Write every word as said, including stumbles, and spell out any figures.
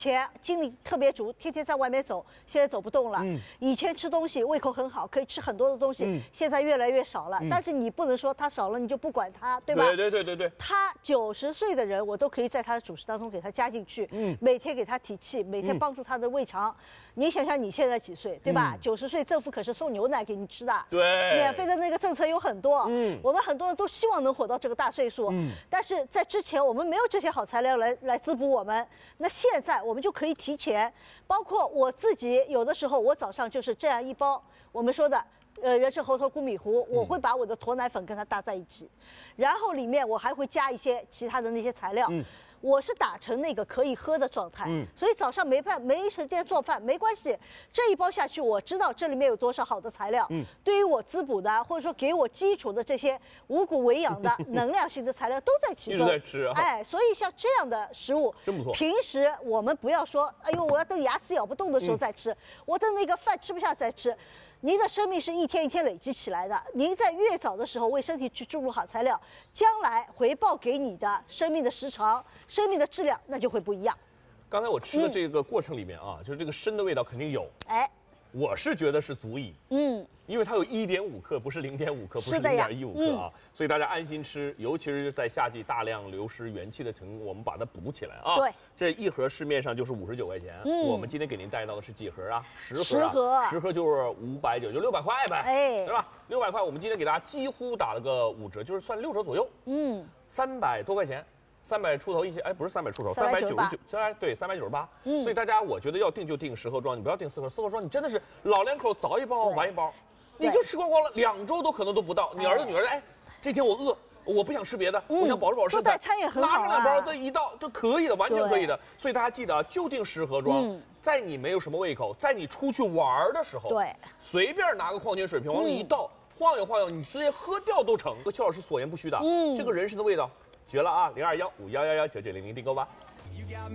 前精力特别足，天天在外面走，现在走不动了。嗯，以前吃东西胃口很好，可以吃很多的东西，嗯、现在越来越少了。嗯、但是你不能说他少了你就不管他，对吧？ 对对对对对。 他九十岁的人，我都可以在他的主食当中给他加进去，嗯，每天给他提气，每天帮助他的胃肠。嗯、你想想你现在几岁，对吧？九十、嗯、岁政府可是送牛奶给你吃的， 对， 免费的那个政策有很多。嗯，我们很多人都希望能活到这个大岁数，嗯，但是在之前我们没有这些好材料来来滋补我们，那现在我们就可以提前，包括我自己有的时候，我早上就是这样一包我们说的，呃，人参猴头菇米糊，我会把我的驼奶粉跟它搭在一起，然后里面我还会加一些其他的那些材料。嗯，我是打成那个可以喝的状态，嗯，所以早上没饭没时间做饭没关系，这一包下去，我知道这里面有多少好的材料，嗯，对于我滋补的或者说给我基础的这些五谷维养的能量型的材料都在其中， 一直在吃啊， 哎，所以像这样的食物真不错。 平时我们不要说，哎呦，我要等牙齿咬不动的时候再吃，嗯、我等那个饭吃不下再吃。您的生命是一天一天累积起来的，您在越早的时候为身体去注入好材料，将来回报给你的生命的时长、生命的质量，那就会不一样。 刚才我吃的这个过程里面啊，嗯、就是这个参的味道肯定有，哎，我是觉得是足以，嗯，因为它有一点五克，不是零点五克，不是零点一五克啊，嗯、所以大家安心吃，尤其是在夏季大量流失元气的情况，我们把它补起来啊。 对， 这一盒市面上就是五十九块钱，嗯，我们今天给您带到的是几盒啊？十盒、啊， 十盒， 十盒就是五百九，就六百块呗，哎，对吧？六百块，我们今天给大家几乎打了个五折，就是算六折左右，嗯，三百多块钱。三百出头一些，哎，不是三百出头，三百九十九，虽然对，三百九十八。嗯，所以大家我觉得要订就订十盒装，你不要订四盒。四盒装你真的是老两口早一包晚一包，你就吃光光了，两周都可能都不到。你儿子女儿哎，这天我饿，我不想吃别的，我想保持保持身材， 餐也很好， 拿上两包这一道都可以的，完全可以的。所以大家记得啊，就订十盒装，在你没有什么胃口，在你出去玩的时候， 对， 随便拿个矿泉水瓶往里一倒，晃悠晃悠，你直接喝掉都成。邱老师所言不虚的，嗯，这个人参的味道。绝了啊！零二幺五幺幺幺九九零零订购吧。